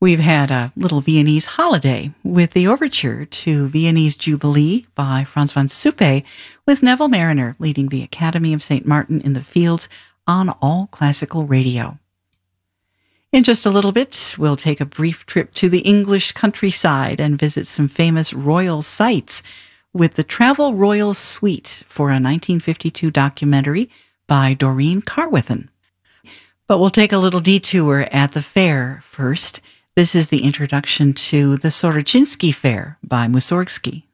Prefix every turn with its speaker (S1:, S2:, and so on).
S1: We've had a little Viennese holiday with the overture to Viennese Jubilee by Franz von Suppe, with Neville Marriner leading the Academy of St. Martin in the Fields on All Classical Radio. In just a little bit, we'll take a brief trip to the English countryside and visit some famous royal sites with the Travel Royal Suite for a 1952 documentary by Doreen Carwithen. But we'll take a little detour at the fair first. This is the introduction to the Soroczynski Fair by Mussorgsky.